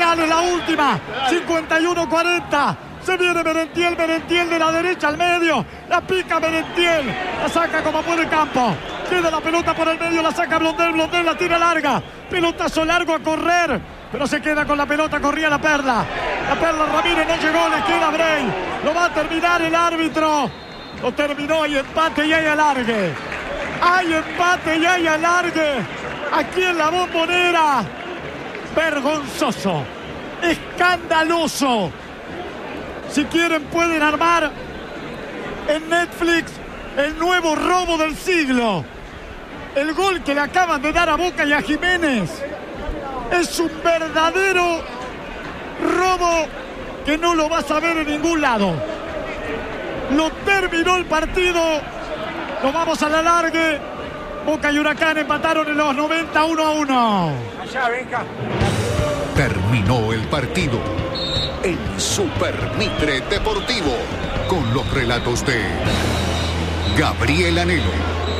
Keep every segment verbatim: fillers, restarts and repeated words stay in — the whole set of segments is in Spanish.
final, es la última. cincuenta y uno cuarenta. Se viene Merentiel, Merentiel de la derecha al medio. La pica Merentiel. La saca como puede el campo. Queda la pelota por el medio, la saca Blondel. Blondel la tira larga. Pelotazo largo a correr. Pero se queda con la pelota, corría la Perla. La Perla Ramírez no llegó, le queda Bray. Lo va a terminar el árbitro. Lo terminó, hay empate y hay alargue. Hay empate y hay alargue. Aquí en la Bombonera. Vergonzoso. Escandaloso. Si quieren pueden armar en Netflix el nuevo robo del siglo. El gol que le acaban de dar a Boca y a Jiménez es un verdadero robo que no lo vas a ver en ningún lado. Lo terminó el partido. Nos vamos a la largue. Boca y Huracán empataron en los noventa, uno a uno. Allá, venga. Terminó el partido. El Super Mitre Deportivo, con los relatos de Gabriel Anelo.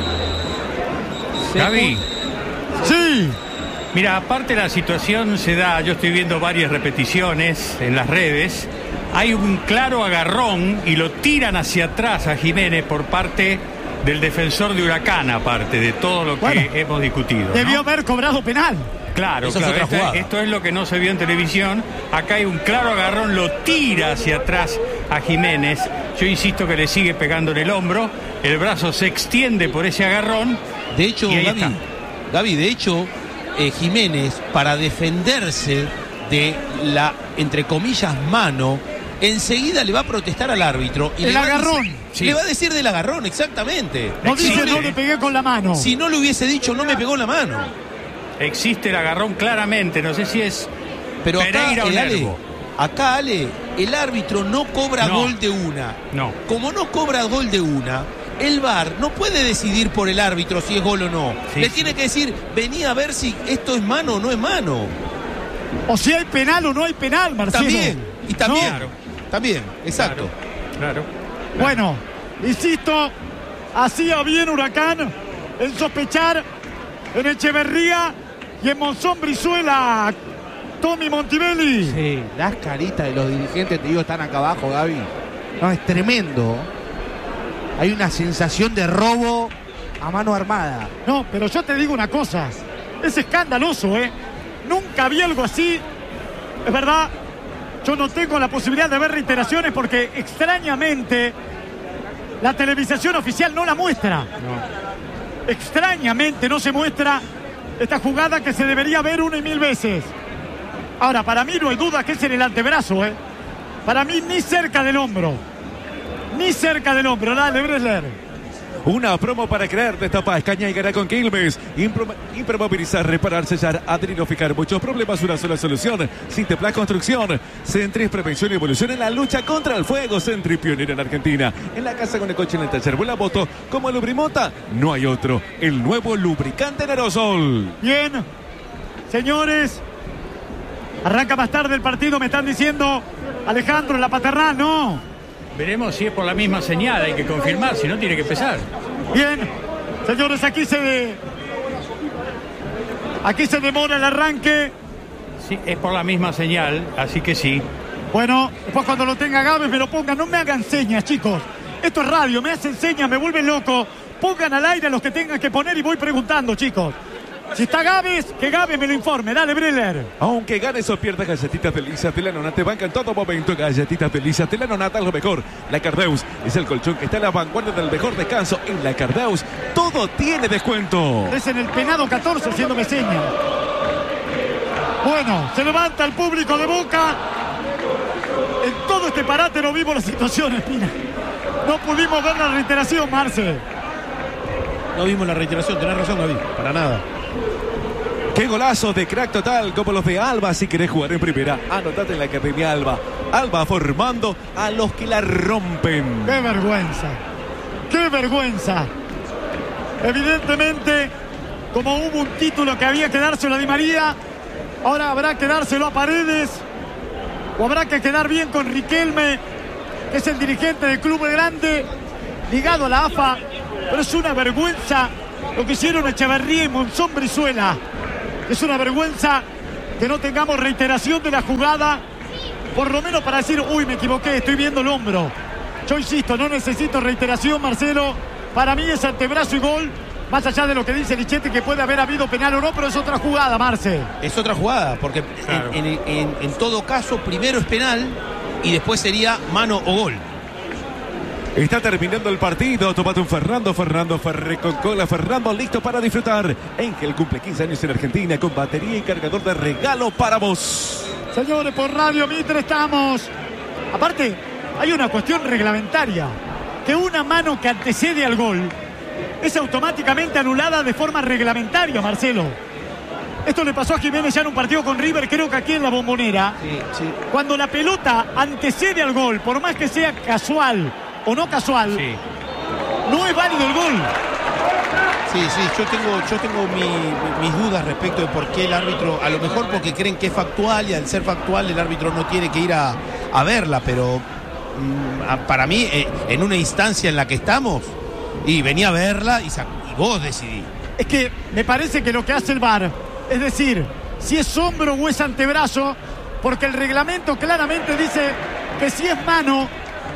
Gaby. Sí. Mira, aparte la situación se da, yo estoy viendo varias repeticiones en las redes. Hay un claro agarrón y lo tiran hacia atrás a Jiménez por parte del defensor de Huracán, aparte de todo lo que bueno, hemos discutido, ¿no? Debió haber cobrado penal. Claro, Esa claro, es esto, esto es lo que no se vio en televisión. Acá hay un claro agarrón, lo tira hacia atrás a Jiménez. Yo insisto que le sigue pegando en el hombro, el brazo se extiende por ese agarrón. De hecho, Gaby, Gaby, de hecho, eh, Jiménez, para defenderse de la, entre comillas, mano, enseguida le va a protestar al árbitro. Y el le agarrón. Va decir, sí. Le va a decir del agarrón, exactamente. No dice no le pegué con la mano. Si no le hubiese dicho no me pegó la mano. Existe el agarrón claramente, no sé si es pero Pereira acá, o el Ale, acá, Ale, el árbitro no cobra no, gol de una. No. Como no cobra gol de una, el V A R no puede decidir por el árbitro si es gol o no. Sí, Le sí. tiene que decir, vení a ver si esto es mano o no es mano. O si hay penal o no hay penal, Marcelo. También, y también, ¿no? Claro. También, exacto. Claro, claro, claro. Bueno, insisto, hacía bien Huracán en sospechar en Echeverría y en Monzón Brizuela. Tommy Montibelli. Sí, las caritas de los dirigentes, te digo, están acá abajo, Gaby. No, es tremendo. Hay una sensación de robo a mano armada. No, pero yo te digo una cosa. Es escandaloso, ¿eh? Nunca vi algo así. Es verdad, yo no tengo la posibilidad de ver reiteraciones porque extrañamente la televisación oficial no la muestra. No. Extrañamente no se muestra esta jugada que se debería ver una y mil veces. Ahora, para mí no hay duda que es en el antebrazo, ¿eh? Para mí ni cerca del hombro. Ni cerca del hombro. Dale, Bresler. Una promo para crear, destapar, caña y ganar con Quilmes. Impro- impermovilizar, reparar, sellar, adrinoficar. Muchos problemas, una sola solución. Sinteplas Construcción. Centris Prevención y Evolución en la lucha contra el fuego. Centri pionera en Argentina. En la casa, con el coche, en el taller, vuela moto. Como Lubrimota, no hay otro. El nuevo lubricante en aerosol. Bien, señores. Arranca más tarde el partido, me están diciendo, Alejandro, en la Paternal, no. Veremos si es por la misma señal, hay que confirmar, si no tiene que empezar. Bien, señores, aquí se de... aquí se demora el arranque. Sí, es por la misma señal, así que sí. Bueno, después cuando lo tenga Gávez me lo pongan, no me hagan señas, chicos. Esto es radio, me hacen señas, me vuelven loco. Pongan al aire a los que tengan que poner y voy preguntando, chicos. Si está Gávez, que Gávez me lo informe. Dale, Breller. Aunque ganes o pierdas, galletitas Felisa de la Nonata te banca en todo momento. Galletitas Felisa de la Nonata es lo mejor. La Cardeus es el colchón que está en la vanguardia del mejor descanso. En la Cardeus todo tiene descuento. Es en el penado catorce haciéndome señas. Bueno, se levanta el público de Boca. En todo este parate no vimos la situación, Espina. No pudimos ver la reiteración, Marce. No vimos la reiteración, tenés razón, Gaby. Para nada. ¡Qué golazo de crack total! Como los de Alba. Si querés jugar en primera, anotate en la Academia Alba. Alba formando a los que la rompen. ¡Qué vergüenza! ¡Qué vergüenza! Evidentemente, como hubo un título que había que dárselo a Di María, ahora habrá que dárselo a Paredes. O habrá que quedar bien con Riquelme, que es el dirigente del club grande, ligado a la A F A. Pero es una vergüenza lo que hicieron Echeverría y Monzón Brizuela. Es una vergüenza que no tengamos reiteración de la jugada, por lo menos para decir, uy, me equivoqué, estoy viendo el hombro. Yo insisto, no necesito reiteración, Marcelo. Para mí es antebrazo y gol, más allá de lo que dice Lichetti, que puede haber habido penal o no, pero es otra jugada, Marce. Es otra jugada, porque Claro. en, en- en- en todo caso, primero es penal y después sería mano o gol. Está terminando el partido. Tomate un Fernando, Fernando Ferré con cola. Fernando listo para disfrutar. Engel cumple quince años en Argentina con batería y cargador de regalo para vos. Señores, por Radio Mitre estamos. Aparte, hay una cuestión reglamentaria, que una mano que antecede al gol es automáticamente anulada de forma reglamentaria, Marcelo. Esto le pasó a Jiménez ya en un partido con River, creo que aquí en la Bombonera. Sí, sí. Cuando la pelota antecede al gol, por más que sea casual o no casual, Sí. no es válido el gol. Sí, sí, yo tengo, yo tengo mi- mis dudas respecto de por qué el árbitro, a lo mejor porque creen que es factual y al ser factual el árbitro no tiene que ir a, a verla, pero mm, a- para mí, eh, en una instancia en la que estamos, y venía a verla y, sa- y vos decidí. Es que me parece que lo que hace el V A R, es decir, si es hombro o es antebrazo, porque el reglamento claramente dice que si es mano,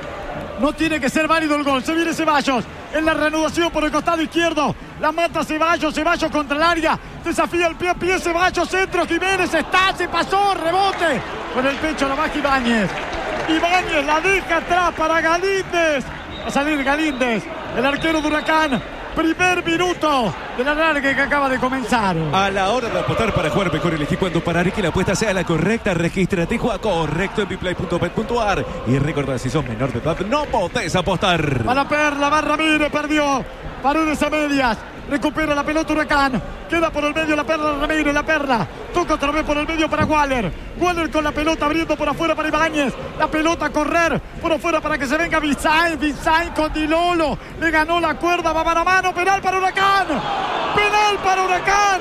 no tiene que ser válido el gol. Se viene Ceballos en la reanudación por el costado izquierdo. La mata Ceballos, Ceballos contra el área. Desafía el pie a pie, Ceballos, centro, Jiménez está, se pasó, rebote. Con el pecho la baja Ibáñez. Ibáñez la deja atrás para Galíndez. Va a salir Galíndez, el arquero de Huracán. Primer minuto de la larga que acaba de comenzar. A la hora de apostar para jugar mejor, elegí cuándo parar y que la apuesta sea la correcta. Regístrate y juega correcto en biplay punto bet punto a r. Y recordad, si sos menor de edad, no podés apostar. Para Perla, va Ramírez, perdió. Paredes a medias. Recupera la pelota Huracán. Queda por el medio la Perla Ramírez, la Perla. Toca otra vez por el medio para Waller. Waller con la pelota abriendo por afuera para Ibáñez. La pelota a correr por afuera para que se venga Bisain. Bisain con Di Lolo. Le ganó la cuerda, va mano a mano. Penal para Huracán. Penal para Huracán.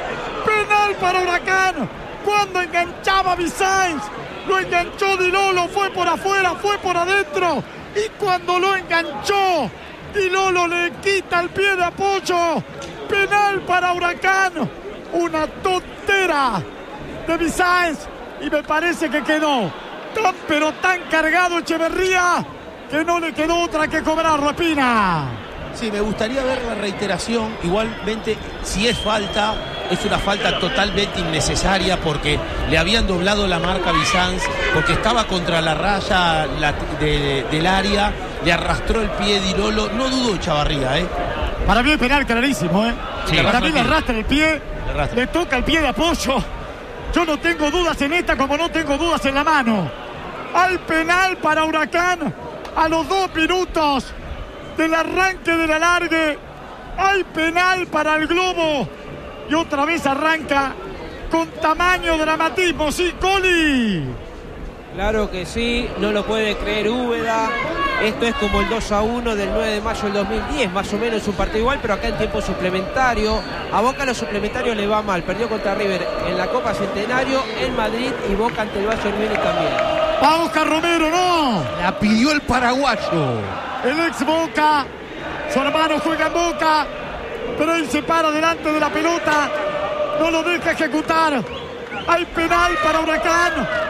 Penal para Huracán. Cuando enganchaba Bisain, lo enganchó Di Lolo. Fue por afuera, fue por adentro. Y cuando lo enganchó, Di Lolo le quita el pie de apoyo. Penal para Huracán. Una tontera de Bisain. Y me parece que quedó tan pero tan cargado Echeverría que no le quedó otra que cobrarlo, Espina. Sí, me gustaría ver la reiteración. Igualmente, si es falta, es una falta totalmente innecesaria porque le habían doblado la marca a Bizanz, porque estaba contra la raya la- de- del área, le arrastró el pie Di Lolo. No dudo Chavarría, ¿eh? Para mí es penal clarísimo, ¿eh? Sí, Para arrastra mí el le pie. arrastra el pie, Le arrastra. le toca el pie de apoyo. Yo no tengo dudas en esta como no tengo dudas en la mano. Al penal para Huracán a los dos minutos del arranque del alargue. Hay penal para el Globo. Y otra vez arranca con tamaño dramatismo. Sí, Coli. Claro que sí, no lo puede creer Úbeda. Esto es como el dos a uno del nueve de mayo del dos mil diez, más o menos un partido igual, pero acá en tiempo suplementario. A Boca los suplementarios le va mal, perdió contra River en la Copa Centenario, en Madrid, y Boca ante el Bayern Múnich también. Va Oscar Romero, no. La pidió el paraguayo. El ex Boca, su hermano juega en Boca, pero él se para delante de la pelota, no lo deja ejecutar. Hay penal para Huracán,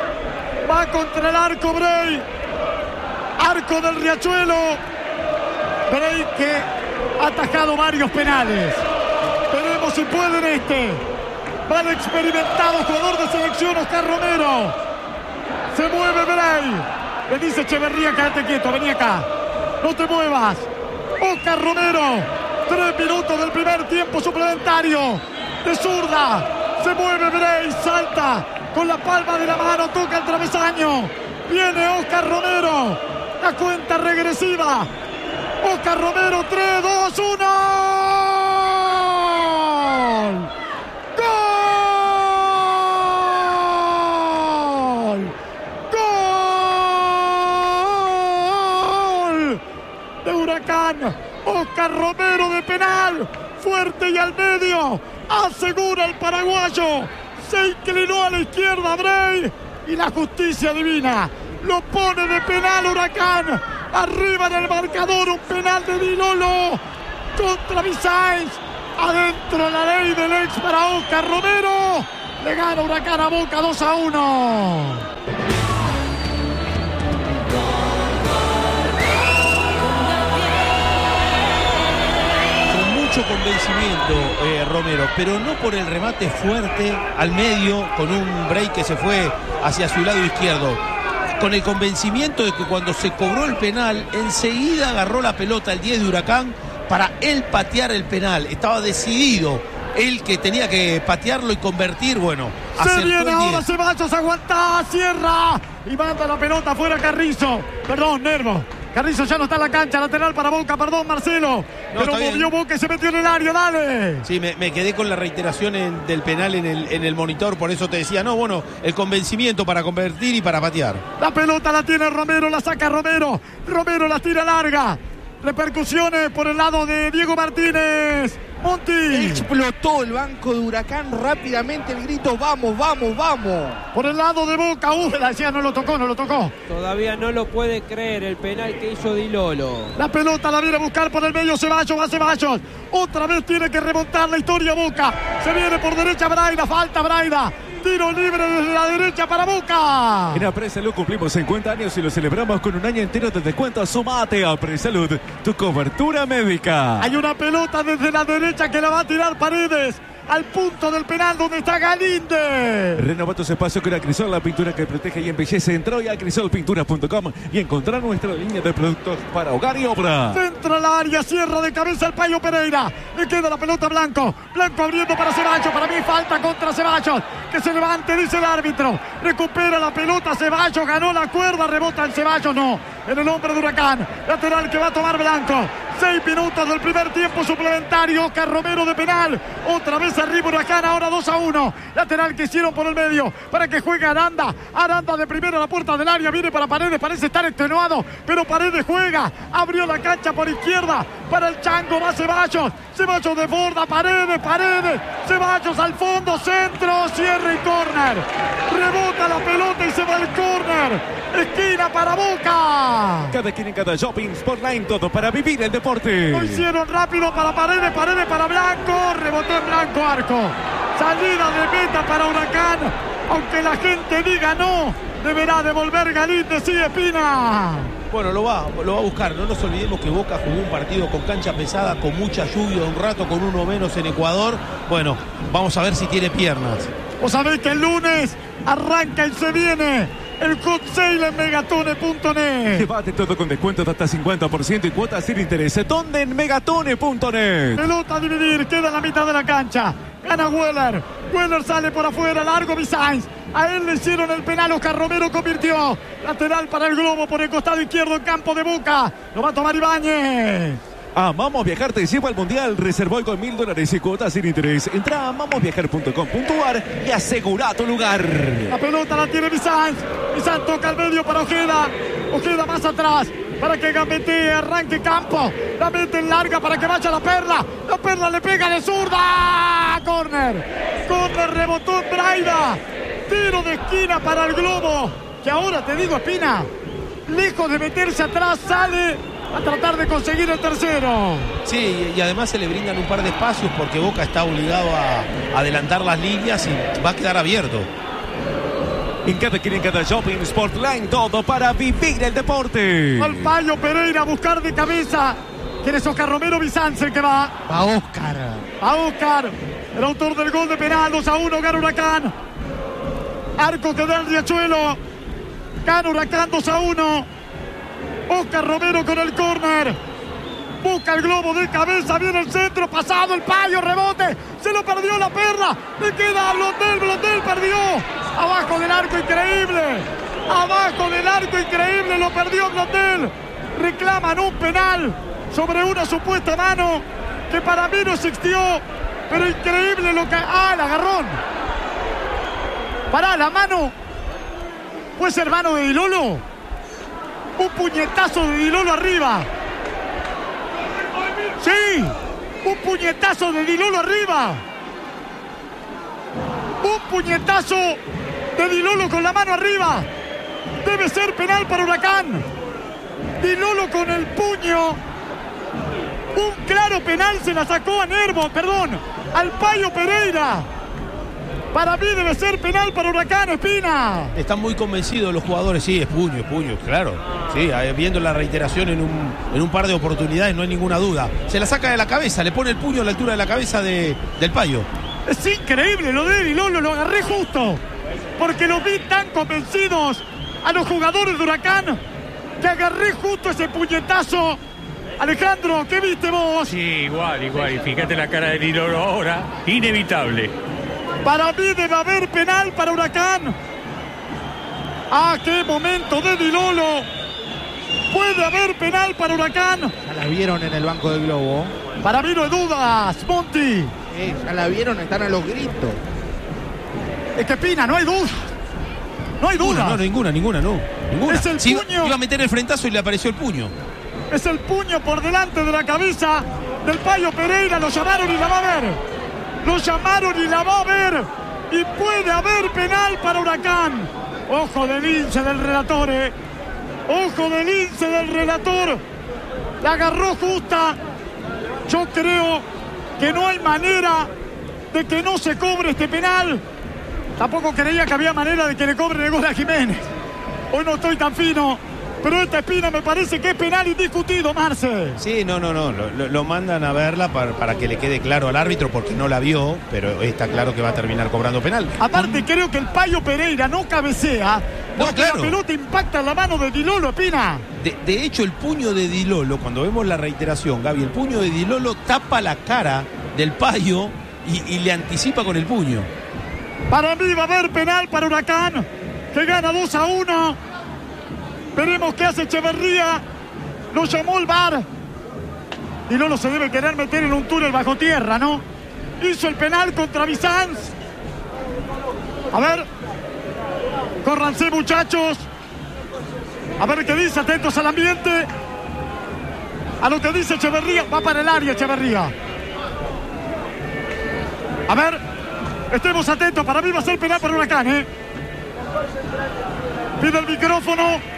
va contra el arco Brey, arco del Riachuelo. Brey que ha atajado varios penales. Veremos si puede en este. Va el experimentado jugador de selección Oscar Romero. Se mueve Brey. Le dice Echeverría, quédate quieto, vení acá. No te muevas. Oscar Romero. Tres minutos del primer tiempo suplementario. De zurda. Se mueve Brey. Salta con la palma de la mano. Toca el travesaño. Viene Oscar Romero. La cuenta regresiva. Oscar Romero. tres, dos, uno. ¡Gol! ¡Gol! De Huracán. Oscar Romero de penal. Fuerte y al medio. Asegura el paraguayo. Se inclinó a la izquierda Brey. Y la justicia divina lo pone de penal Huracán. Arriba en el marcador un penal de Di Lolo contra Bisain. Adentro la ley del ex para Oscar Romero. Le gana Huracán a Boca dos a uno. Convencimiento, eh, Romero, pero no por el remate fuerte al medio con un break que se fue hacia su lado izquierdo, con el convencimiento de que cuando se cobró el penal enseguida agarró la pelota el diez de Huracán para él patear el penal. Estaba decidido él que tenía que patearlo y convertir. Bueno, se viene ahora Ceballos, aguanta, cierra y manda la pelota fuera Carrizo, perdón, Nervo. Carrizo ya no está en la cancha, lateral para Boca, perdón Marcelo, no, pero movió Boca y se metió en el área, dale. Sí, me, me quedé con la reiteración en, del penal en el, en el monitor, por eso te decía, no, bueno, el convencimiento para convertir y para patear. La pelota la tiene Romero, la saca Romero, Romero la tira larga, repercusiones por el lado de Diego Martínez. Monti. Explotó el banco de Huracán rápidamente el grito, vamos, vamos, vamos. Por el lado de Boca, Úbeda decía, no lo tocó, no lo tocó. Todavía no lo puede creer el penal que hizo Di Lolo. La pelota la viene a buscar por el medio Ceballos, va Ceballos. Otra vez tiene que remontar la historia Boca. Se viene por derecha Braida, falta Braida. Tiro libre desde la derecha para Boca. En Apresalud cumplimos cincuenta años y lo celebramos con un año entero de descuento. Sumate a Apresalud, tu cobertura médica. Hay una pelota desde la derecha que la va a tirar Paredes al punto del penal donde está Galinde. Renova tus espacios con Acrisol, la pintura que protege y embellece. Entra hoy a acrisol pinturas punto com y encontrar nuestra línea de productos para hogar y obra. Centra al área, cierra de cabeza el Payo Pereira. Le queda la pelota a Blanco. Blanco abriendo para Ceballos. Para mí falta contra Ceballos. Que se levante, dice el árbitro. Recupera la pelota Ceballos. Ganó la cuerda. Rebota el Ceballos. No. En el hombre de Huracán. Lateral que va a tomar Blanco. Seis minutos del primer tiempo suplementario. Oscar Romero de penal. Otra vez arriba Huracán. Ahora dos a uno. Lateral que hicieron por el medio. Para que juegue Aranda. Aranda de primero a la puerta del área. Viene para Paredes. Parece estar extenuado. Pero Paredes juega. Abrió la cancha por izquierda. Para el Chango va Ceballos. Ceballos de borda. Paredes. Paredes. Ceballos al fondo. Centro. Cierre y córner. Rebota la pelota y se va el córner. Esquina para Boca. Cada esquina en cada shopping Sportline. Todo para vivir el deporte. Lo hicieron rápido para Paredes. Paredes para Blanco. Rebotó en Blanco, arco. Salida de meta para Huracán. Aunque la gente diga no, deberá devolver Galinde. Sigue Espina. Bueno, lo va, lo va a buscar. No nos olvidemos que Boca jugó un partido con cancha pesada, con mucha lluvia, un rato con uno menos en Ecuador. Bueno, vamos a ver si tiene piernas. Vos sabés que el lunes arranca y se viene el hot sale en megatone punto net. Debate todo con descuentos de hasta cincuenta por ciento y cuotas sin interés. ¿Dónde? En megatone punto net. Pelota a dividir, queda en la mitad de la cancha. Gana Weller. Weller sale por afuera, largo Bisainz. A él le hicieron el penal, Oscar Romero convirtió. Lateral para el Globo por el costado izquierdo en campo de Boca. Lo va a tomar Ibáñez. Amamos Viajar te lleva al Mundial. Reservó con mil dólares y cuotas sin interés. Entra a amamos viajar punto com punto a r y asegura tu lugar. La pelota la tiene Bisainz. Bisainz toca al medio para Ojeda. Ojeda más atrás para que gambetee, arranque campo. La mete en larga para que vaya la Perla. La Perla le pega de zurda. Corner. Corner, rebotó en Braida. Tiro de esquina para el Globo. Que ahora te digo, Espina, lejos de meterse atrás, sale a tratar de conseguir el tercero. Sí, y además se le brindan un par de espacios porque Boca está obligado a adelantar las líneas y va a quedar abierto. En cada esquina, en cada shopping, Sportline, todo para vivir el deporte. Al Payo Pereira a buscar de cabeza. ¿Quién es Oscar Romero? Bisainz el que va. A Oscar. A Oscar, el autor del gol de penal. dos a uno, gana Huracán. Arco que da el Riachuelo. Gana Huracán dos a uno. Oscar Romero con el córner. Busca el Globo de cabeza. Viene el centro. Pasado el Payo. Rebote. Se lo perdió la Perla. Le queda a Blondel. Blondel perdió. Abajo del arco. Increíble. Abajo del arco. Increíble. Lo perdió Blondel. Reclaman un penal sobre una supuesta mano que para mí no existió. Pero increíble lo que... Ah, el agarrón. Pará, la mano. ¿Puede ser mano de Di Lolo? Un puñetazo de Di Lolo arriba. Sí, un puñetazo de Di Lolo arriba. Un puñetazo de Di Lolo con la mano arriba. Debe ser penal para Huracán. Di Lolo con el puño. Un claro penal se la sacó a Nervo, perdón, al Payo Pereira. Para mí debe ser penal para Huracán, Espina. Están muy convencidos los jugadores. Sí, es puño, es puño, claro. Sí, viendo la reiteración en un, en un par de oportunidades, no hay ninguna duda. Se la saca de la cabeza, le pone el puño a la altura de la cabeza de, del Payo. Es increíble lo de Di Lolo, lo agarré justo. Porque los vi tan convencidos a los jugadores de Huracán que agarré justo ese puñetazo. Alejandro, ¿qué viste vos? Sí, igual, igual. Y fíjate la cara de Di Lolo ahora, inevitable. Para mí debe haber penal para Huracán. ¡Ah, qué momento de Di Lolo! Puede haber penal para Huracán. Ya la vieron en el banco del Globo. Para mí no hay dudas, Monty. Eh, ya la vieron, están a los gritos. Es que Pina, no hay dudas. No hay dudas. No, ninguna, ninguna, no. Ninguna. Es el sí, puño. Iba a meter el frentazo y le apareció el puño. Es el puño por delante de la cabeza del Payo Pereira. Lo llamaron y la va a ver. Lo llamaron y la va a ver. Y puede haber penal para Huracán. Ojo del lince del relator, eh. Ojo del lince del relator. La agarró justa. Yo creo que no hay manera de que no se cobre este penal. Tampoco creía que había manera de que le cobren el gol a Jiménez. Hoy no estoy tan fino. Pero esta Espina me parece que es penal indiscutido, Marce. Sí, no, no, no. Lo, lo mandan a verla para, para que le quede claro al árbitro porque no la vio, pero está claro que va a terminar cobrando penal. Aparte, mm. creo que el Payo Pereira no cabecea. No, porque claro. La pelota impacta en la mano de Di Lolo, Espina. De, de hecho, el puño de Di Lolo, cuando vemos la reiteración, Gaby, el puño de Di Lolo tapa la cara del Payo y, y le anticipa con el puño. Para mí va a haber penal para Huracán, que gana dos a uno. Veremos qué hace Echeverría. Lo llamó el V A R. Y Lolo se debe querer meter en un túnel bajo tierra, ¿no? Hizo el penal contra Bizanz. A ver. Córranse, muchachos. A ver qué dice, atentos al ambiente. A lo que dice Echeverría. Va para el área Echeverría. A ver. Estemos atentos. Para mí va a ser penal para Huracán, ¿eh? Pide el micrófono.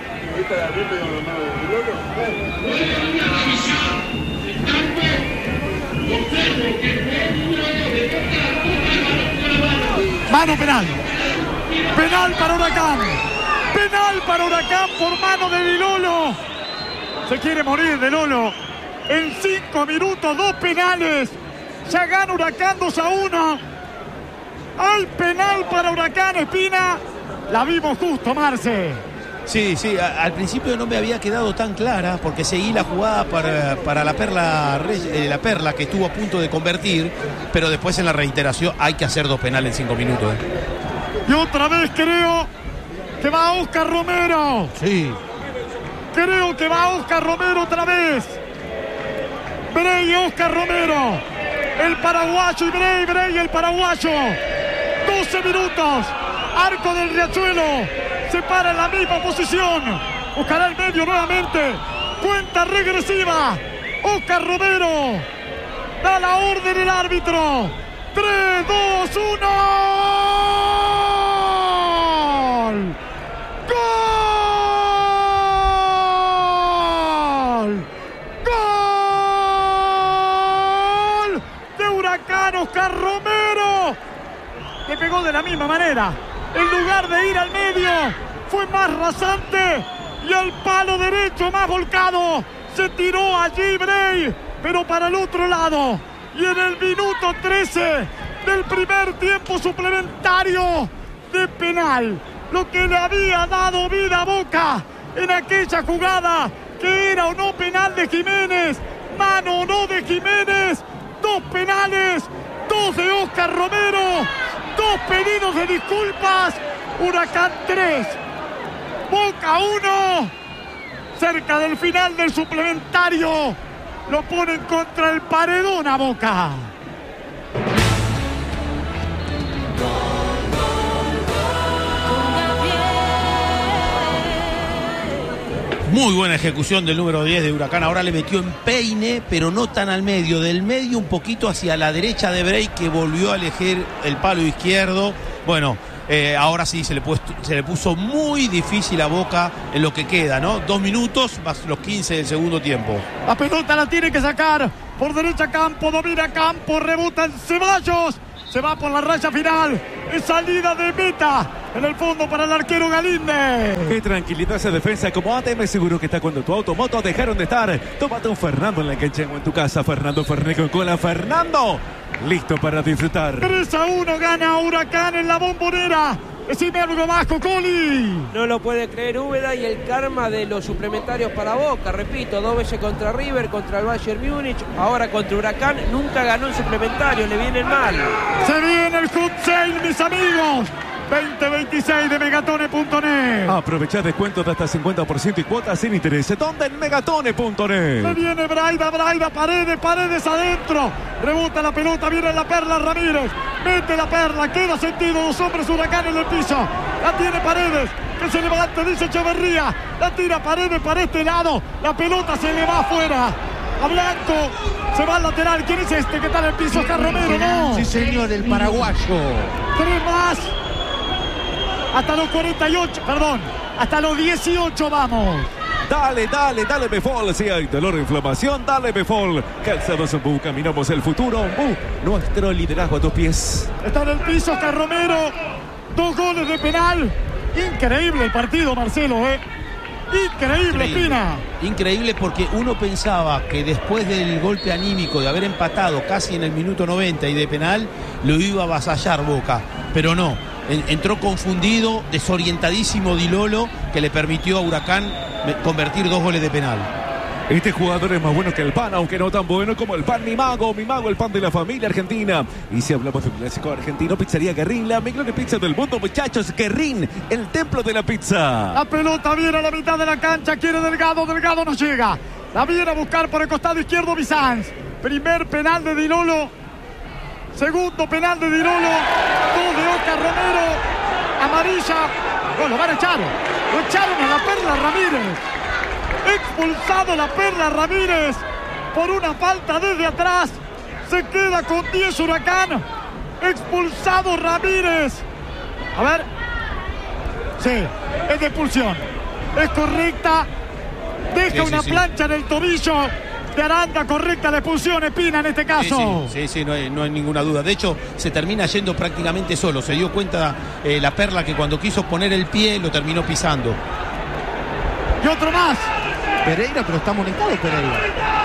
Mano penal. Penal para Huracán. Penal para Huracán por mano de Di Lolo. Se quiere morir de Lolo. En cinco minutos, dos penales. Ya gana Huracán dos a uno. Hay penal para Huracán, Espina. La vimos justo, Marce. Sí, sí, a, al principio no me había quedado tan clara porque seguí la jugada para, para la Perla eh, la Perla que estuvo a punto de convertir, pero después en la reiteración hay que hacer dos penales en cinco minutos. ¿eh? Y otra vez creo que va Oscar Romero. Sí. Creo que va Oscar Romero otra vez. Brey y Oscar Romero. El paraguayo y Brey, Brey el paraguayo. doce minutos. Arco del Riachuelo. Se para en la misma posición. Buscará el medio nuevamente. Cuenta regresiva. Oscar Romero. Da la orden el árbitro. tres, dos, uno. ¡Gol! ¡Gol! De Huracán, Oscar Romero. Le pegó de la misma manera. En lugar de ir al medio, fue más rasante y al palo derecho más volcado. Se tiró allí Brey, pero para el otro lado. Y en el minuto trece del primer tiempo suplementario de penal, lo que le había dado vida a Boca en aquella jugada, que era o no penal de Jiménez, mano o no de Jiménez, dos penales, dos de Oscar Romero. Dos pedidos de disculpas. Huracán tres. Boca uno. Cerca del final del suplementario. Lo ponen contra el paredón a Boca. Muy buena ejecución del número diez de Huracán. Ahora le metió en peine, pero no tan al medio. Del medio un poquito hacia la derecha de Brey, que volvió a elegir el palo izquierdo. Bueno, eh, ahora sí se le, puesto, se le puso muy difícil a Boca en lo que queda, ¿no? Dos minutos más los quince del segundo tiempo. La pelota la tiene que sacar Por derecha Campo, domina Campo, rebota en Ceballos. Se va por la raya final. Es salida de meta. En el fondo para el arquero Galíndez. Qué tranquilidad esa defensa. Como A T M seguro que está cuando tu auto, moto dejaron de estar. Tómate un Fernando en la cancha o en tu casa. Fernando Fernet con cola. Fernando, listo para disfrutar. tres a uno gana Huracán en la Bombonera. Decime algo más, Cocoli. No lo puede creer Úbeda y el karma de los suplementarios para Boca. Repito, dos veces contra River, contra el Bayern Múnich, ahora contra Huracán. Nunca ganó en suplementario, le viene mal. Se viene el hot sale, mis amigos. veinte veintiséis de megatone punto net. Aprovecha descuentos de hasta cincuenta por ciento y cuotas sin interés. ¿Dónde? En megatone punto net. Se viene Braida, Braida, Paredes, Paredes adentro. Rebota la pelota, viene la Perla Ramírez. Mete la Perla, queda sentido. Dos hombres Huracán en el piso. La tiene Paredes, que se levanta, dice Echeverría. La tira Paredes para este lado. La pelota se le va afuera. A Blanco, se va al lateral. ¿Quién es este que está en el piso? Oscar Romero, ¿no? Sí, señor, el paraguayo. Tres más. Hasta los cuarenta y ocho, perdón, hasta los dieciocho vamos. Dale, dale, dale Befol. Si hay dolor o inflamación, dale Befol. Calzados Zambú, caminamos el futuro. Uh, nuestro liderazgo a tus pies. Está en el piso Oscar Romero. Dos goles de penal. Increíble el partido, Marcelo, ¿eh? Increíble, Increíble, Espina. Increíble porque uno pensaba que después del golpe anímico de haber empatado casi en el minuto noventa y de penal, lo iba a avasallar Boca. Pero no. Entró confundido, desorientadísimo Di Lolo, que le permitió a Huracán convertir dos goles de penal. Este jugador es más bueno que el pan, aunque no tan bueno como el pan Mi Mago. Mi Mago, el pan de la familia argentina. Y si hablamos de un clásico argentino, Pizzería Guerrín, la mejor pizza del mundo, muchachos. Guerrín, el templo de la pizza. La pelota viene a la mitad de la cancha, quiere Delgado, Delgado no llega. La viene a buscar por el costado izquierdo Bizanz. Primer penal de Di Lolo. Segundo penal de Di Lolo. Dos de Oscar Romero. Amarilla. No, lo van a echar. Lo echaron a la Perla Ramírez. Expulsado la Perla Ramírez por una falta desde atrás. Se queda con diez Huracán. Expulsado Ramírez. A ver. Sí, es de expulsión. Es correcta. Deja sí, sí, una sí. plancha en el tobillo de Aranda, correcta la expulsión, Espina en este caso. Sí, sí, sí, sí no, hay, no hay ninguna duda. De hecho, se termina yendo prácticamente solo. Se dio cuenta eh, la Perla que cuando quiso poner el pie lo terminó pisando. Y otro más. Pereira, pero está amonestado Pereira.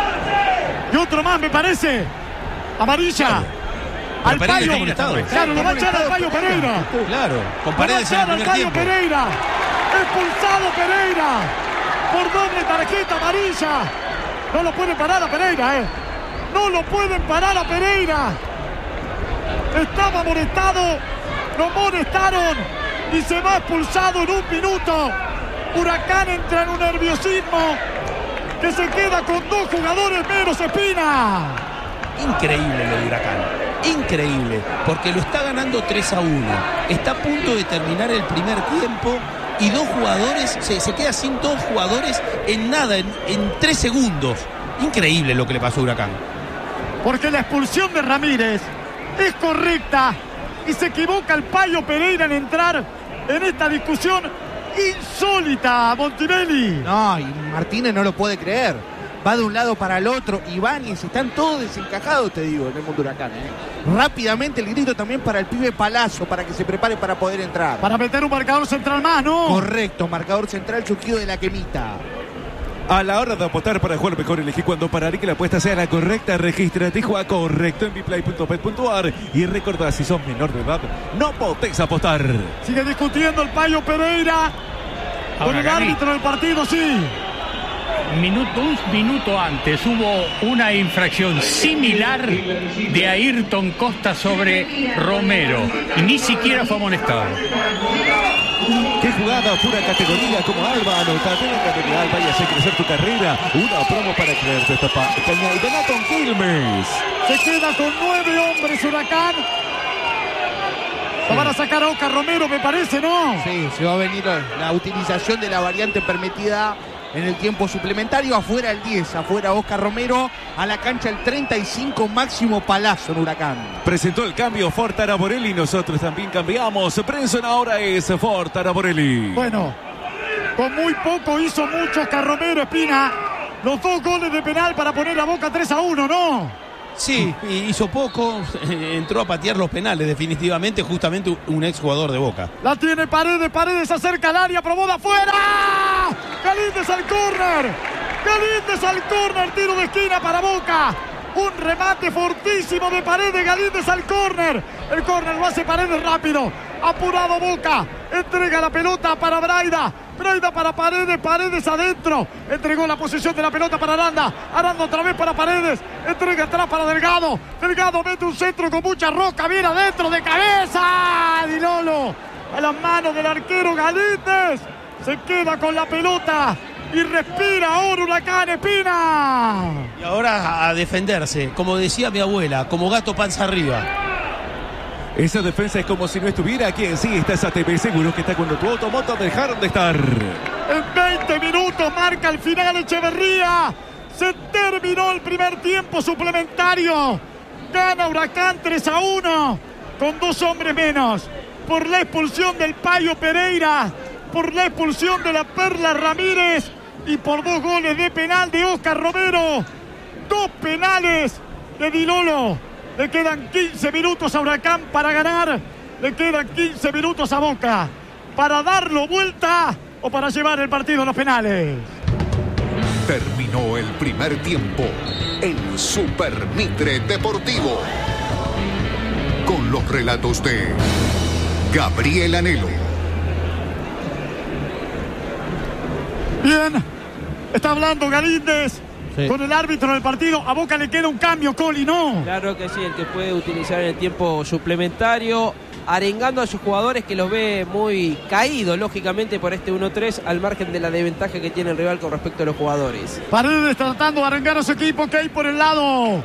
Y otro más, me parece. Amarilla. Claro. Al Pereira Payo. está amonestado. Claro, lo va a echar al Payo Pereira. Claro, con Paredes en el primer Payo tiempo. Pereira. Expulsado Pereira. Por doble tarjeta amarilla. No lo pueden parar a Pereira, eh. No lo pueden parar a Pereira. Estaba amonestado. Lo amonestaron. Y se va expulsado en un minuto. Huracán entra en un nerviosismo que se queda con dos jugadores menos, Espina. Increíble lo de Huracán. Increíble. Porque lo está ganando tres a uno. Está a punto de terminar el primer tiempo. Y dos jugadores, se, se queda sin dos jugadores en nada, en, en tres segundos. Increíble lo que le pasó a Huracán. Porque la expulsión de Ramírez es correcta y se equivoca el Payo Pereira en entrar en esta discusión insólita, Montimelli. No, y Martínez no lo puede creer. Va de un lado para el otro. Ibáñez, están todos desencajados, te digo, en el mundo Huracán. ¿eh? Rápidamente el grito también para el pibe Palazzo, para que se prepare para poder entrar. Para meter un marcador central más, ¿no? Correcto, marcador central surgido de la quemita. A la hora de apostar para jugar mejor, elegí cuando parar y que la apuesta sea la correcta. Regístrate y juega correcto en biplay punto bet punto a r. Y recordá, si sos menor de edad, no podés apostar. Sigue discutiendo el Payo Pereira con Ahora, el Gaby. árbitro del partido, sí. Minuto, un minuto antes hubo una infracción similar de Ayrton Costa sobre Romero y ni siquiera fue amonestado. Qué jugada, pura categoría como Alba. Anotate en la categoría Alba y hace crecer tu carrera. Una promo para creerte esta caña y ganar con Quilmes. Se queda con nueve hombres Huracán. Se van a sacar a Oscar Romero, me parece, ¿no? Sí, se va a venir la utilización de la variante permitida en el tiempo suplementario. Afuera el diez, afuera Oscar Romero. A la cancha el treinta y cinco, Máximo Palazzo en Huracán. Presentó el cambio Ford Taraborelli. Nosotros también cambiamos. Brenson ahora es Ford Taraborelli. Bueno, con muy poco hizo mucho Oscar Romero, Espina. los dos goles de penal para poner a Boca tres a uno, ¿no? Sí, hizo poco, entró a patear los penales definitivamente, justamente un exjugador de Boca. La tiene Paredes, Paredes acerca al área, probó de afuera. Galíndez al córner. Galíndez al córner, tiro de esquina para Boca. Un remate fortísimo de Paredes, Galíndez al córner. El córner lo hace Paredes rápido. Apurado Boca. Entrega la pelota para Braida. Braida para Paredes, Paredes adentro. Entregó la posesión de la pelota para Aranda. Aranda otra vez para Paredes. Entrega atrás para Delgado. Delgado mete un centro con mucha roca. Viene adentro de cabeza. Di Lolo. A las manos del arquero Galíndez. Se queda con la pelota. Y respira ahora Huracán, Espina. Y ahora a defenderse, como decía mi abuela, como gato panza arriba. Esa defensa es como si no estuviera aquí en sí. Estás A T P seguro que está cuando tu automoto dejaron de estar. En veinte minutos marca el final Echeverría. Se terminó el primer tiempo suplementario. Gana Huracán tres a uno. Con dos hombres menos. Por la expulsión del Payo Pereira. Por la expulsión de la Perla Ramírez. Y por dos goles de penal de Oscar Romero. Dos penales de Di Lolo. Le quedan quince minutos a Huracán para ganar. Le quedan quince minutos a Boca. Para darlo vuelta o para llevar el partido a los penales. Terminó el primer tiempo en Super Mitre Deportivo. Con los relatos de Gabriel Anelo. Bien, está hablando Galíndez sí. con el árbitro del partido. A Boca le queda un cambio, Coli, ¿no? Claro que sí, el que puede utilizar en el tiempo suplementario, arengando a sus jugadores que los ve muy caídos, lógicamente, por este uno tres, al margen de la desventaja que tiene el rival con respecto a los jugadores. Paredes tratando de arengar a su equipo, que hay por el lado.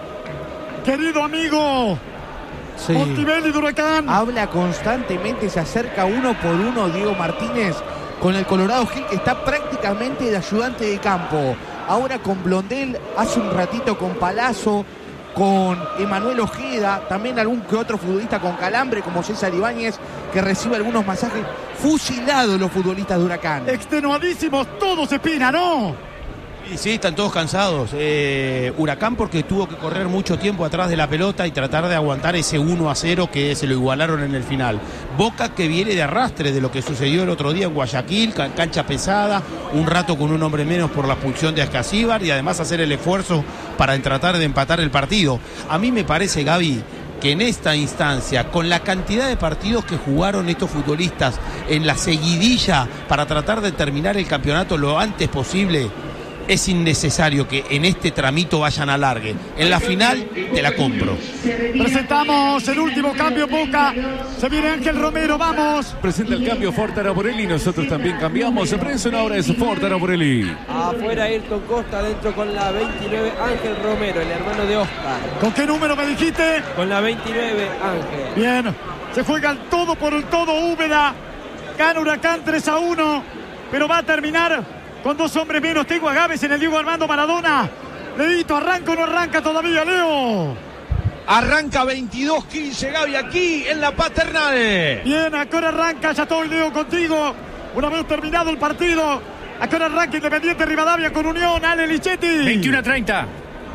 Querido amigo, Sí. Montivelli de Huracán. Habla constantemente, se acerca uno por uno Diego Martínez con el Colorado Gil, que está prácticamente de ayudante de campo. Ahora con Blondel, hace un ratito con Palazzo, con Emanuel Ojeda, también algún que otro futbolista con calambre como César Ibáñez, que recibe algunos masajes. Fusilados los futbolistas de Huracán. Extenuadísimos todos, Espina, ¿no? Y sí, están todos cansados. Eh, Huracán porque tuvo que correr mucho tiempo atrás de la pelota y tratar de aguantar ese uno a cero que se lo igualaron en el final. Boca que viene de arrastre de lo que sucedió el otro día en Guayaquil, cancha pesada, un rato con un hombre menos por la expulsión de Ascasíbar y además hacer el esfuerzo para tratar de empatar el partido. A mí me parece, Gaby, que en esta instancia, con la cantidad de partidos que jugaron estos futbolistas en la seguidilla para tratar de terminar el campeonato lo antes posible, es innecesario que en este tramito vayan a largue. En la final te la compro. Presentamos el último cambio, Boca. Se viene Ángel Romero, vamos. Presenta el cambio Ford Araborelli. Nosotros también cambiamos. Prensa ahora es Ford Araborelli. Afuera Ayrton Costa, adentro con la veintinueve Ángel Romero, el hermano de Oscar. ¿Con qué número me dijiste? Con la veintinueve Ángel. Bien, se juega el todo por el todo Úbeda. Gana Huracán tres a uno, pero va a terminar con dos hombres menos. Tengo a Gávez en el Diego Armando Maradona. Leito, ¿arranca o no arranca todavía, Leo? Arranca veintidós quince, Gaby, aquí en la Paternal. Bien, ¿a qué hora arranca? Ya estoy, Leo, contigo. Una vez terminado el partido, ¿a qué hora arranca Independiente Rivadavia con Unión? Ale Lichetti. veintiuno a treinta.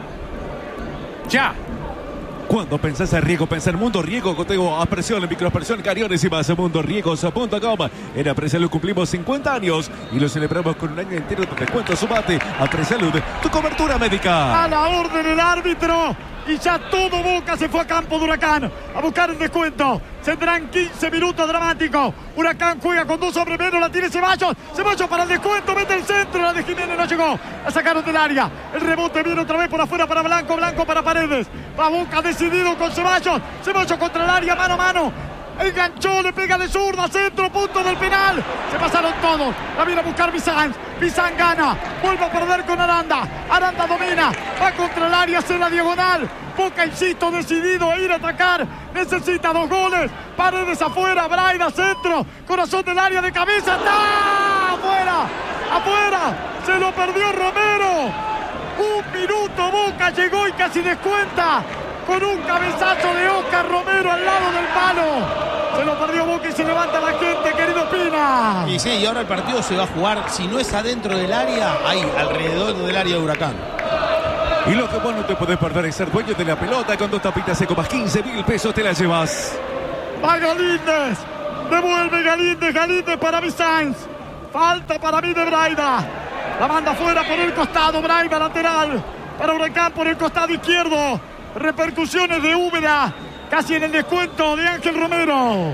Ya. Cuando pensás en riego, pensá en Mundo Riego, contigo a presión, en microexpresión, cariones y más, mundo riegos punto com. En Apresalud cumplimos cincuenta años y lo celebramos con un año entero de descuento. Sumate a Apresalud, tu cobertura médica. A la orden el árbitro. Y ya todo Boca se fue a campo de Huracán a buscar el descuento. Tendrán quince minutos dramáticos. Huracán juega con dos hombres menos. La tiene Ceballos. Ceballos para el descuento. Mete el centro. La de Jiménez no llegó. La sacaron del área. El rebote viene otra vez por afuera para Blanco. Blanco para Paredes. Va Boca decidido con Ceballos. Ceballos contra el área. Mano a mano. Enganchó, le pega de zurda, centro, punto del penal. Se pasaron todos. La viene a buscar Bizán. Bizán gana. Vuelve a perder con Aranda. Aranda domina. Va contra el área, hace la diagonal. Boca, insisto, decidido a ir a atacar. Necesita dos goles. Paredes afuera. Braida, centro. Corazón del área de cabeza. ¡Está! ¡Afuera! ¡Afuera! Se lo perdió Romero. Un minuto Boca llegó y casi descuenta con un cabezazo de Oscar Romero al lado del palo. Se lo perdió Boca y se levanta la gente, querido Espina. Y sí, y ahora el partido se va a jugar, si no es adentro del área, ahí, alrededor del área de Huracán. Y lo que vos no te podés perder es ser dueño de la pelota. Con dos tapitas seco más quince mil pesos te la llevas. Va Galíndez. Devuelve Galíndez. Galíndez para Bizanz. Falta para mí de Braida. La manda fuera por el costado. Braida lateral. Para Huracán por el costado izquierdo. Repercusiones de Úbeda. Casi en el descuento de Ángel Romero.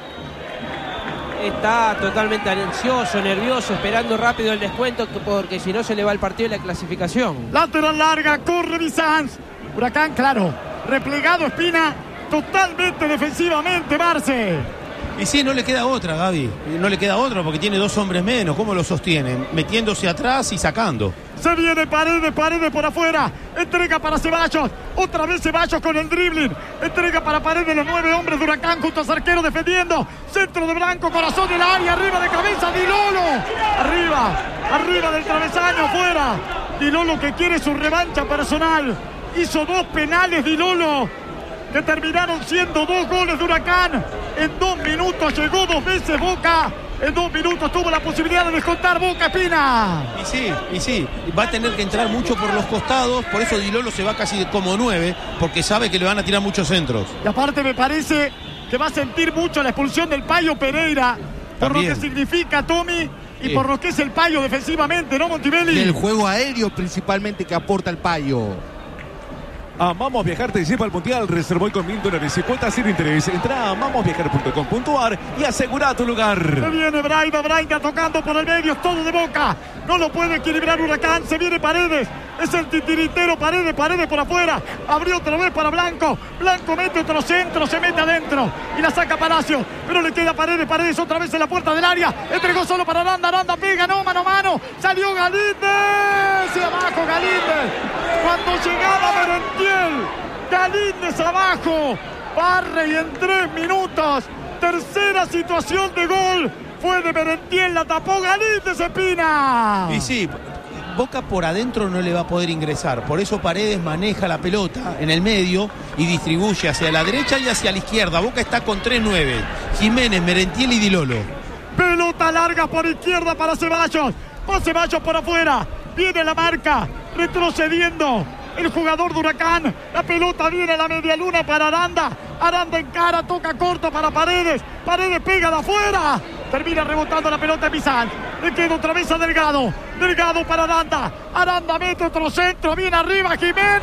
Está totalmente ansioso, nervioso, esperando rápido el descuento, porque si no se le va el partido y la clasificación. Lateral larga, corre Bizanz. Huracán, claro, replegado Espina, totalmente defensivamente, Marce. Y sí, no le queda otra, Gaby. No le queda otra porque tiene dos hombres menos. ¿Cómo lo sostienen? Metiéndose atrás y sacando. Se viene Paredes, Paredes por afuera. Entrega para Ceballos. Otra vez Ceballos con el dribbling. Entrega para Paredes, los nueve hombres de Huracán junto a su arquero defendiendo. Centro de Blanco, corazón del área, arriba de cabeza, Di Lolo. Arriba, arriba del travesaño, fuera. Di Lolo que quiere su revancha personal. Hizo dos penales Di Lolo, que terminaron siendo dos goles de Huracán. En dos minutos llegó dos veces Boca. En dos minutos tuvo la posibilidad de descontar Boca, Espina. Y sí, y sí, va a tener que entrar mucho por los costados. Por eso Di Lolo se va casi como nueve, porque sabe que le van a tirar muchos centros. Y aparte me parece que va a sentir mucho la expulsión del Payo Pereira, por También. lo que significa Tommy y sí. por lo que es el Payo defensivamente, ¿no, Montivelli? Y el juego aéreo principalmente que aporta el Payo. Amamos Viajar te lleva al Mundial. Reservó con mil dólares y cuotas sin interés. Entra a amamos viajar punto com punto a r y asegura tu lugar. Se viene Braida, Braida tocando por el medio, todo de Boca. No lo puede equilibrar Huracán. Se viene Paredes. Es el titiritero Paredes, Paredes por afuera. Abrió otra vez para Blanco. Blanco mete otro centro, se mete adentro. Y la saca Palacio. Pero le queda Paredes, Paredes otra vez en la puerta del área. Entregó solo para Aranda, Aranda pega, no, mano a mano. Salió Galíndez. Y abajo Galíndez. Cuando llegaba Merentiel. Galíndez abajo. Barre y en tres minutos. Tercera situación de gol. Fue de Merentiel, la tapó Galíndez, Espina. Y sí, Boca por adentro no le va a poder ingresar. Por eso Paredes maneja la pelota en el medio y distribuye hacia la derecha y hacia la izquierda. Boca está con tres nueve. Jiménez, Merentiel y Di Lolo. Pelota larga por izquierda para Ceballos. Va Ceballos por afuera. Viene la marca. Retrocediendo el jugador de Huracán. La pelota viene a la media luna para Aranda. Aranda encara, toca corto para Paredes. Paredes pega de afuera. Termina rebotando la pelota en Bizanz. Le queda otra vez a Delgado. Delgado para Aranda. Aranda mete otro centro. Viene arriba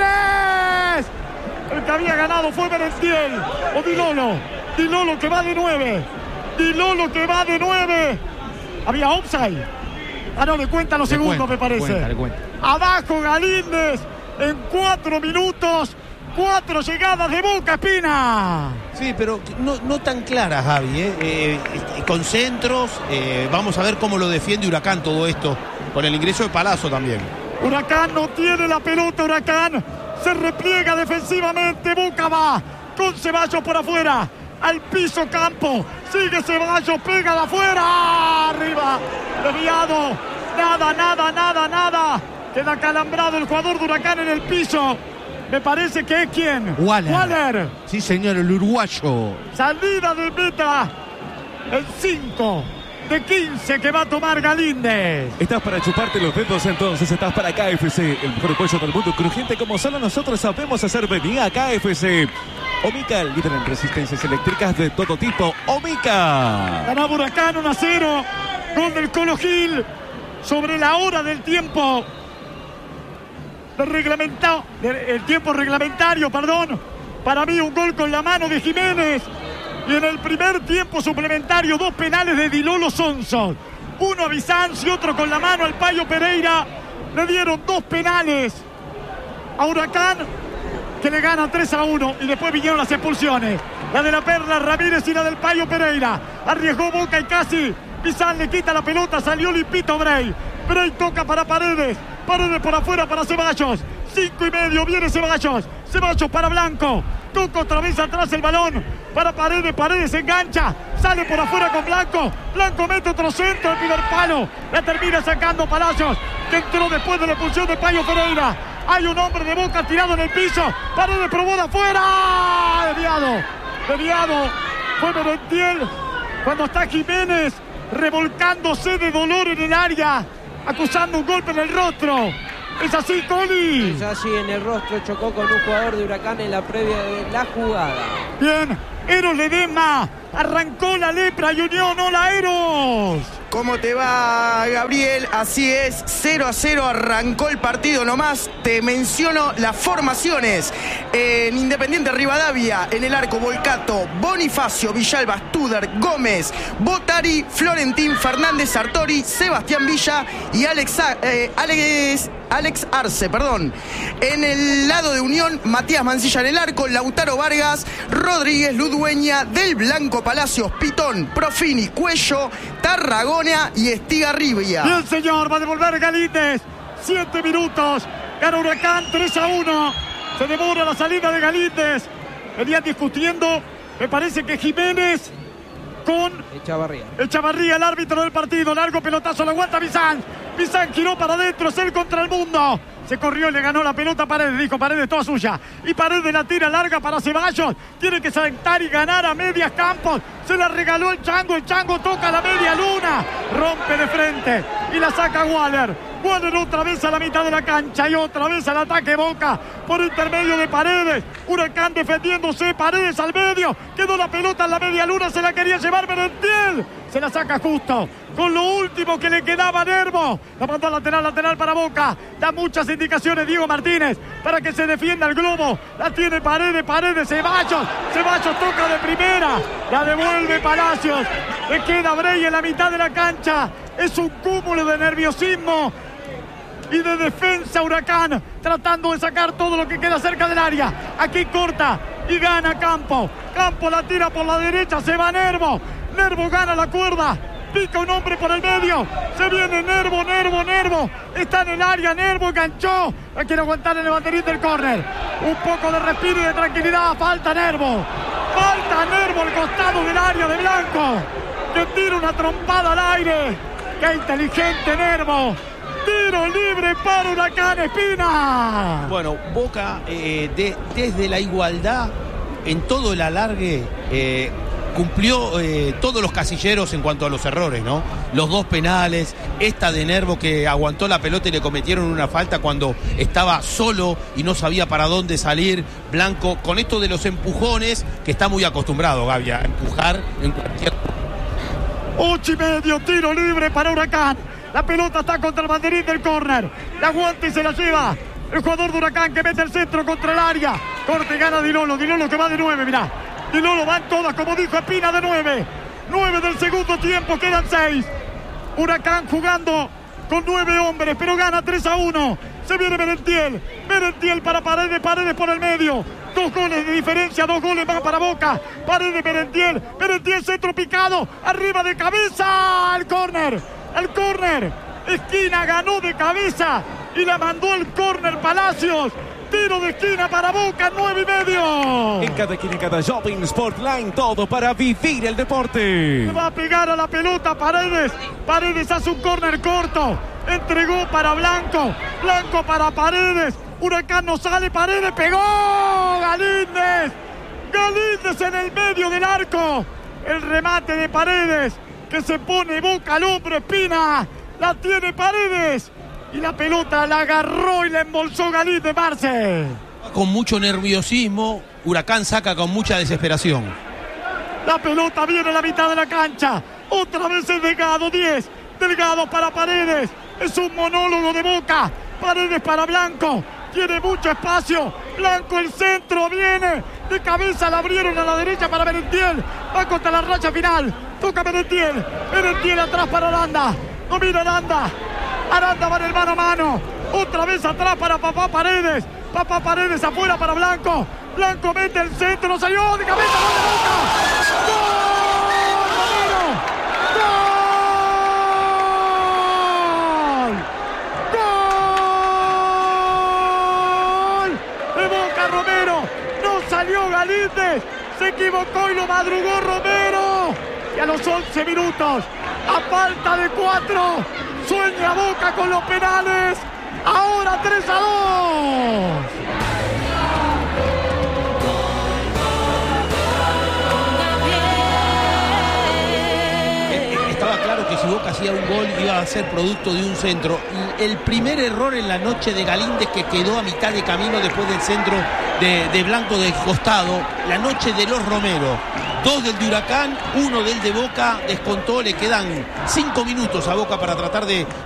Jiménez. El que había ganado fue Merentiel. O Di Lolo. Di Lolo que va de nueve. Di Lolo que va de nueve. Había offside. Ah, no, le cuentan los le segundos, cuenta, me parece. Le cuenta, le cuenta. Abajo Galíndez. En cuatro minutos. Cuatro llegadas de Boca, Espina. Sí, pero no, no tan claras, Javi. ¿eh? Eh, con centros, eh, vamos a ver cómo lo defiende Huracán todo esto. Con el ingreso de Palazzo también. Huracán no tiene la pelota, Huracán. Se repliega defensivamente. Boca va con Ceballos por afuera. Al piso Campo. Sigue Ceballos, pega de afuera. Arriba. Desviado. Nada, nada, nada, nada. Queda calambrado el jugador de Huracán en el piso. Me parece que es quien. Waller. Waller. Sí, señor, el uruguayo. Salida del meta. El cinco de quince que va a tomar Galíndez. Estás para chuparte los dedos, entonces estás para K F C. El mejor pollo del mundo, crujiente como solo nosotros sabemos hacer. Vení a K F C. Omica, el líder en resistencias eléctricas de todo tipo. Omica. Ganaba Huracán uno a cero. Gol del Colo Gil. Sobre la hora del tiempo. El, reglamenta, el tiempo reglamentario, perdón. Para mí un gol con la mano de Jiménez. Y en el primer tiempo suplementario dos penales de Di Lolo Sonso. Uno a Bizanz y otro con la mano al Payo Pereira. Le dieron dos penales a Huracán, que le gana tres a uno. Y después vinieron las expulsiones. La de la Perla Ramírez y la del Payo Pereira. Arriesgó Boca y casi Bizanz le quita la pelota. Salió limpito Bray. Bray toca para Paredes. Paredes por afuera para Ceballos. Cinco y medio, viene Ceballos. Ceballos para Blanco. Toca otra vez atrás el balón para Paredes. Paredes se engancha. Sale por afuera con Blanco. Blanco mete otro centro de primer palo. La termina sacando Palacios, que entró después de la expulsión de Payo Pereira. Hay un hombre de Boca tirado en el piso. Paredes probó de afuera. Desviado. Desviado. Fue Merentiel cuando está Jiménez revolcándose de dolor en el área, acusando un golpe en el rostro. Es así, Coli. Es así, en el rostro chocó con un jugador de Huracán en la previa de la jugada. Bien, Eros Ledesma. Arrancó la lepra y Unión. Hola, Eros. ¿Cómo te va, Gabriel? Así es, cero a cero arrancó el partido nomás. Te menciono las formaciones. En Independiente Rivadavia, en el arco Volcato, Bonifacio, Villalba, Studer, Gómez, Botari, Florentín, Fernández, Sartori, Sebastián Villa y Alex, eh, Alex, Alex Arce, perdón. En el lado de Unión, Matías Mancilla en el arco, Lautaro Vargas, Rodríguez, Ludueña, Del Blanco, Palacios, Pitón, Profini, Cuello, Tarragona y Estigarribia. Bien, señor, va a devolver Galíndez. Siete minutos. Gana Huracán tres a uno. Se demora la salida de Galíndez. Venían discutiendo, me parece que Jiménez con Echavarría. Echavarría, el árbitro del partido. Largo pelotazo, lo aguanta Bizán. Bizán giró para adentro, es él contra el mundo. Se corrió y le ganó la pelota a Paredes. Dijo Paredes, toda suya. Y Paredes la tira larga para Ceballos. Tiene que saltar y ganar a medias campos. Se la regaló el Chango. El Chango toca la media luna. Rompe de frente. Y la saca Waller. Waller otra vez a la mitad de la cancha. Y otra vez al ataque Boca. Por intermedio de Paredes. Huracán defendiéndose. Paredes al medio. Quedó la pelota en la media luna. Se la quería llevar Merentiel. Se la saca justo. Con lo último que le quedaba a Nervo. La mandó lateral, lateral para Boca. Da muchas indicaciones Diego Martínez para que se defienda el globo. La tiene Paredes, Paredes, Ceballos. Ceballos toca de primera. La devuelve Palacios. Le queda Brey en la mitad de la cancha. Es un cúmulo de nerviosismo y de defensa Huracán, tratando de sacar todo lo que queda cerca del área. Aquí corta y gana Campo. Campo la tira por la derecha, se va Nervo. Nervo gana la cuerda. Pica un hombre por el medio. Se viene Nervo, Nervo, Nervo. Está en el área, Nervo enganchó. La quiere aguantar en el banderín del córner. Un poco de respiro y de tranquilidad. Falta Nervo. Falta Nervo al costado del área de Blanco, que tira una trompada al aire. ¡Qué inteligente Nervo! Tiro libre para Huracán, Espina. Bueno, Boca eh, de, desde la igualdad en todo el alargue eh, cumplió eh, todos los casilleros en cuanto a los errores, ¿no? Los dos penales, esta de Nervo que aguantó la pelota y le cometieron una falta cuando estaba solo y no sabía para dónde salir. Blanco, con esto de los empujones, que está muy acostumbrado, Gaby, a empujar en cualquier... Ocho y medio, tiro libre para Huracán. La pelota está contra el banderín del córner. La aguanta y se la lleva el jugador de Huracán, que mete el centro contra el área. Corte y gana Di Lolo. Di Lolo que va de nueve, mirá. Di Lolo van todas, como dijo Espina, de nueve. Nueve del segundo tiempo, quedan seis. Huracán jugando con nueve hombres, pero gana tres a uno. Se viene Merentiel. Merentiel para Paredes, Paredes por el medio. Dos goles de diferencia, dos goles más para Boca. Paredes, Merentiel. Merentiel, centro picado. Arriba de cabeza. Al córner. Al córner. Esquina ganó de cabeza y la mandó al córner Palacios. Tiro de esquina para Boca, nueve y medio. En cada esquina, en cada shopping, Sportline, todo para vivir el deporte. Va a pegar a la pelota Paredes. Paredes hace un córner corto. Entregó para Blanco. Blanco para Paredes. Huracán no sale, Paredes pegó. Galíndez. Galíndez en el medio del arco. El remate de Paredes, que se pone Boca al hombro, Espina. La tiene Paredes. Y la pelota la agarró y la embolsó Galíndez, Marce. Con mucho nerviosismo, Huracán saca con mucha desesperación. La pelota viene a la mitad de la cancha. Otra vez el Delgado, diez. Delgado para Paredes. Es un monólogo de Boca. Paredes para Blanco. Tiene mucho espacio. Blanco el centro. Viene de cabeza. La abrieron a la derecha para Merentiel. Va contra la racha final. Toca Merentiel. Merentiel atrás para Aranda. Domina Aranda. Aranda va en el mano a mano. Otra vez atrás para Papá Paredes. Papá Paredes afuera para Blanco. Blanco mete el centro. Salió de cabeza. ¡Gol de Boca! ¡Gol! Romero, no salió Galíndez, se equivocó y lo madrugó Romero. Y a los once minutos, a falta de cuatro, sueña Boca con los penales. Ahora tres a dos. Boca hacía un gol iba a ser producto de un centro. El primer error en la noche de Galíndez, que quedó a mitad de camino después del centro de, de Blanco del costado. La noche de los Romero. Dos del de Huracán, uno del de Boca, descontó, le quedan cinco minutos a Boca para tratar de